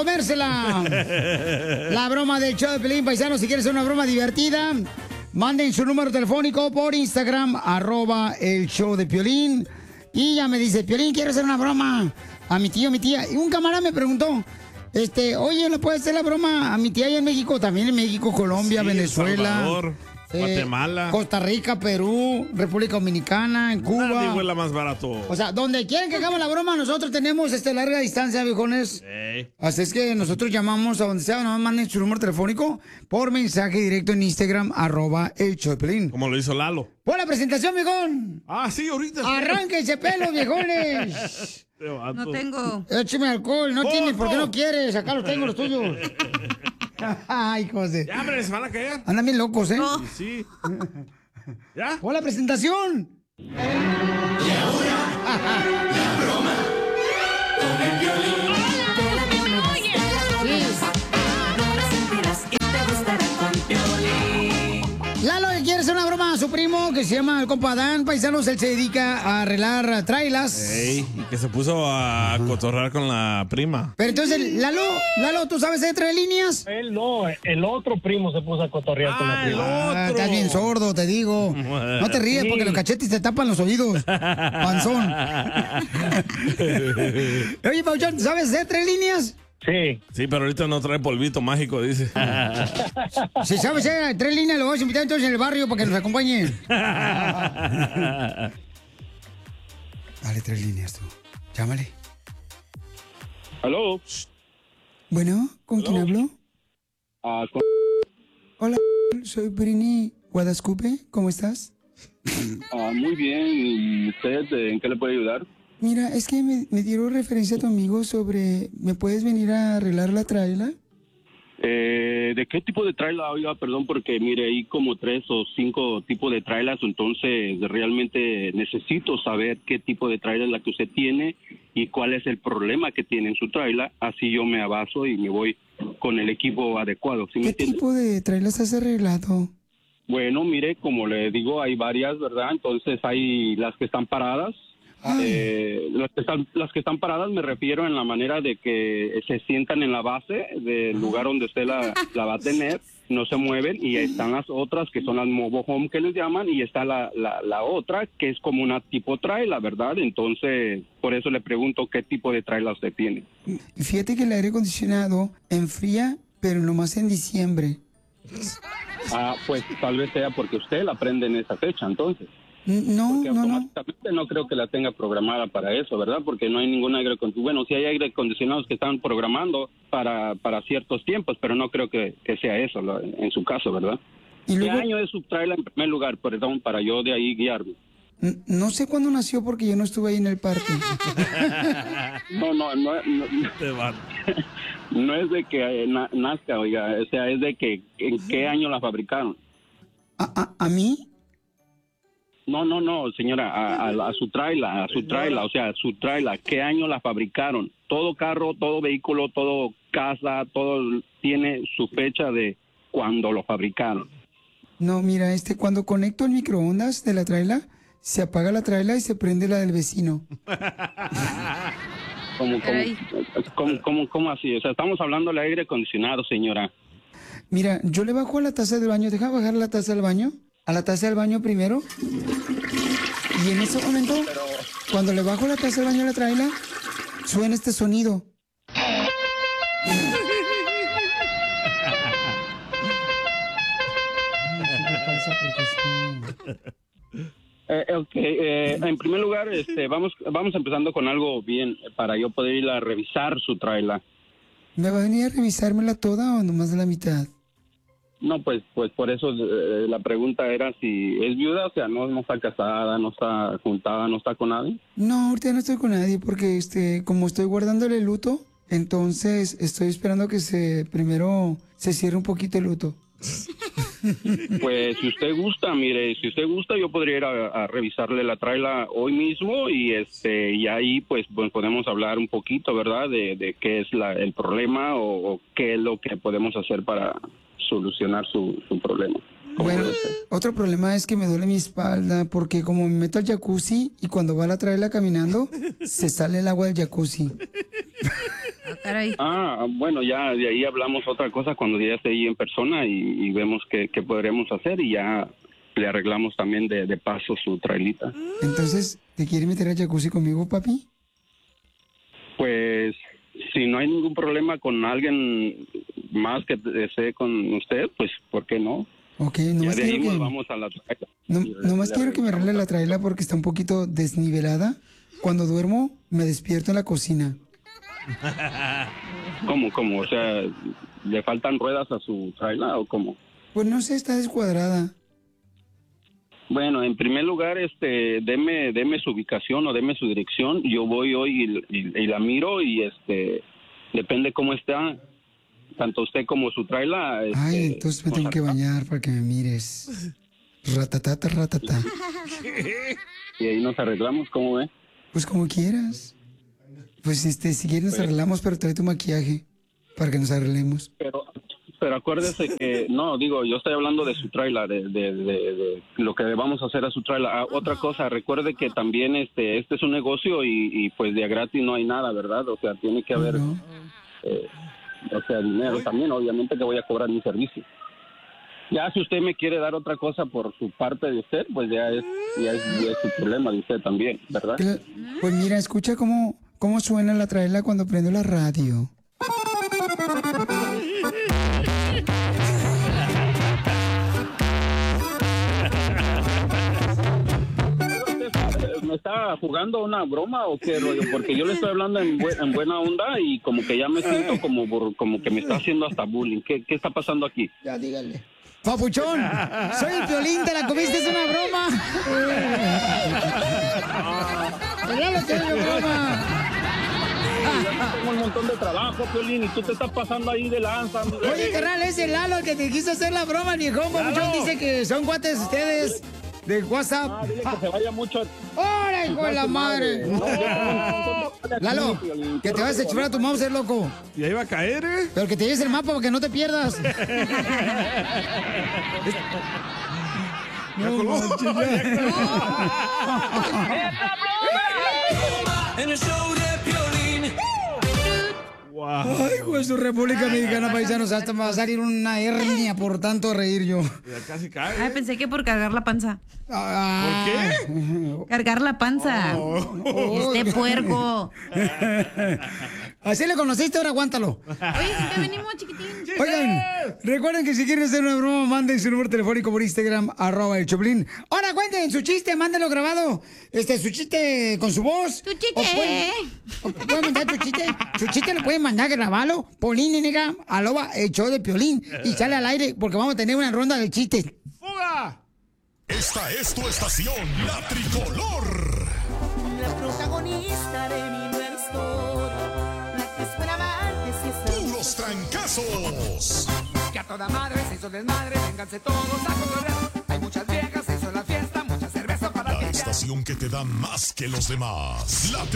comérsela. La broma del show de Piolín, paisanos. Si quieres hacer una broma divertida, manden su número telefónico por Instagram, @el show de Piolín. Y ya me dice, Piolín, quiero hacer una broma a mi tío, mi tía. Y un camarada me preguntó, oye, ¿le puedes hacer la broma a mi tía allá en México? También en México, Colombia, sí, Venezuela. Salvador, Guatemala, Costa Rica, Perú, República Dominicana, en Cuba. Nadie vuela más barato. O sea, donde quieren que hagamos la broma, nosotros tenemos larga distancia, viejones. Hey. Así es que nosotros llamamos a donde sea, nomás manden su número telefónico por mensaje directo en Instagram, @el show de Piolín. Como lo hizo Lalo. ¡Por la presentación, viejón! Ah, sí, ahorita. ¡Arránquense pelo, viejones! No tengo. Écheme alcohol, no tienes, ¿por qué no quieres? Acá los tengo, los tuyos. Ay, José. Ya, hombre, se van a caer. Andan bien locos, ¿eh? No. Sí. ¿Ya? ¡Por la presentación! Y ahora, la broma con el Piolín. Lalo que quiere hacer una broma a su primo que se llama el compa Dan, paisanos. Él se dedica a arreglar trailas. Ey, y que se puso a cotorrar con la prima. Pero entonces, Lalo, ¿tú sabes de 3 líneas? Él no, el otro primo se puso a cotorrear con la prima. Estás bien sordo, te digo. No te ríes porque los cachetes te tapan los oídos. Panzón. Oye, Pauchón, ¿sabes de 3 líneas? Sí. Sí, pero ahorita no trae polvito mágico, dice. Si sabes 3 líneas, lo vamos a invitar entonces en el barrio para que nos acompañe. Dale 3 líneas tú. Llámale. ¿Aló? Bueno, ¿con quién hablo? Hola, soy Brini Guadascupe. ¿Cómo estás? Muy bien. ¿Y usted en qué le puede ayudar? Mira, es que me dieron referencia a tu amigo sobre... ¿Me puedes venir a arreglar la traila? ¿De qué tipo de traila? Oiga, perdón, porque mire, hay como 3 o 5 tipos de trailas, entonces realmente necesito saber qué tipo de traila es la que usted tiene y cuál es el problema que tiene en su traila, así yo me abaso y me voy con el equipo adecuado. ¿Sí me entiende? ¿Qué tipo de trailas has arreglado? Bueno, mire, como le digo, hay varias, ¿verdad? Entonces hay las que están paradas. Las que están paradas me refiero en la manera de que se sientan en la base del lugar donde usted la va a tener, no se mueven, y están las otras que son las mobile home que les llaman, y está la otra que es como una tipo trailer, ¿verdad? Entonces, por eso le pregunto qué tipo de trailer usted tiene. Fíjate que el aire acondicionado enfría, pero nomás en diciembre. Pues tal vez sea porque usted la prende en esa fecha, entonces. No, porque automáticamente no creo que la tenga programada para eso, ¿verdad? Porque no hay ningún aire acondicionado. Bueno, sí hay aire acondicionados que están programando para ciertos tiempos, pero no creo que sea eso en su caso, ¿verdad? ¿Qué año es su trailer en primer lugar, perdón, para yo de ahí guiarme? No sé cuándo nació porque yo no estuve ahí en el parque. No es de que nazca, oiga, o sea, es de que en qué año la fabricaron. ¿A mí? No, señora, a su trailer, o sea, su trailer, ¿qué año la fabricaron? Todo carro, todo vehículo, todo casa, todo tiene su fecha de cuando lo fabricaron. No, mira, cuando conecto el microondas de la trailer, se apaga la trailer y se prende la del vecino. ¿Cómo así? O sea, estamos hablando del aire acondicionado, señora. Mira, yo le bajo a la taza del baño, deja bajar la taza del baño, a la taza del baño primero, y en ese momento, cuando le bajo la taza del baño a la trailer, suena este sonido. En primer lugar, vamos empezando con algo bien para yo poder ir a revisar su trailer. ¿Me va a venir a revisármela toda o nomás de la mitad? No, pues por eso la pregunta era si es viuda, o sea, no está casada, no está juntada, no está con nadie. No, ahorita no estoy con nadie porque como estoy guardándole el luto, entonces estoy esperando que primero se cierre un poquito el luto. Pues si usted gusta, mire, yo podría ir a revisarle la trailer hoy mismo y ahí pues podemos hablar un poquito, ¿verdad? De qué es el problema o qué es lo que podemos hacer para solucionar su problema. Bueno, otro problema es que me duele mi espalda porque como me meto al jacuzzi y cuando va la trailer caminando, se sale el agua del jacuzzi. Bueno, ya de ahí hablamos otra cosa cuando ya esté ahí en persona y vemos qué podríamos hacer y ya le arreglamos también de paso su trailita. Entonces, ¿te quiere meter al jacuzzi conmigo, papi? Pues, si no hay ningún problema con alguien más que esté con usted, pues, ¿por qué no? Ok, Ya nomás de ahí quiero que... vamos a la traila. Nomás quiero que me arregle la traila porque está un poquito desnivelada. Cuando duermo, me despierto en la cocina. ¿Cómo? O sea, ¿le faltan ruedas a su traila o cómo? Pues no sé, está descuadrada. Bueno, en primer lugar, deme su ubicación o deme su dirección. Yo voy hoy y la miro y depende cómo está, tanto usted como su traila. Ay, entonces me tengo que bañar para que me mires. Ratatata, ratata. Y ahí nos arreglamos, ¿cómo ve? Pues como quieras. Pues si quieres nos arreglamos, pero trae tu maquillaje para que nos arreglemos. Pero acuérdese que, yo estoy hablando de su trailer, de lo que vamos a hacer a su trailer. Otra cosa, recuerde que también este es un negocio y pues de gratis no hay nada, ¿verdad? O sea, tiene que haber, dinero también, obviamente que voy a cobrar mi servicio. Ya si usted me quiere dar otra cosa por su parte de usted, pues ya es su problema de usted también, ¿verdad? Pues mira, escucha cómo suena la traila cuando prendo la radio. ¿Me está jugando una broma o qué rollo? Porque yo le estoy hablando en buena onda y como que ya me siento como que me está haciendo hasta bullying. ¿Qué está pasando aquí? Ya, dígale. Papuchón, soy el Piolín, te la comiste, es una broma. Claro que es una broma. Tengo un montón de trabajo, Piolín, y tú te estás pasando ahí de lanza. Oye, carnal, es el Lalo el que te quiso hacer la broma, viejón. Papuchón dice que son cuates ustedes de WhatsApp. Dile que se vaya mucho. ¡Hola, hijo de la madre! Lalo, que te vas a chiflar a tu mouse, loco. Y ahí va a caer, ¿eh? Pero que te lleves el mapa para que no te pierdas. Ya coló. En el show de Piolín. Ay, pues su República Mexicana, paisanos, hasta me va a salir una hernia por tanto reír yo. Ya casi cae. Ay, pensé que por cargar la panza. ¿Por qué? Cargar la panza. Este puerco. Así le conociste, ahora aguántalo. Oye, si te venimos, chiquitín. Oigan, recuerden que si quieren hacer una broma, manden su número telefónico por Instagram, @el Choplin. Ahora cuenten su chiste, mándenlo grabado. Su chiste con su voz. Tu chiste. ¿Pueden mandar tu chiste? Su chiste lo pueden mandar grabado por Instagram, @el show de Piolín. Y sale al aire porque vamos a tener una ronda de chistes. ¡Fuga! Esta es tu estación, La Tricolor. La protagonista de mi nueva historia, la que esperaba antes y está. Puros trancazos. Que a toda madre se hizo desmadre, vénganse todos a colorear. Hay muchas viejas, se hizo la fiesta, mucha cerveza para La estación que te da más que los demás. La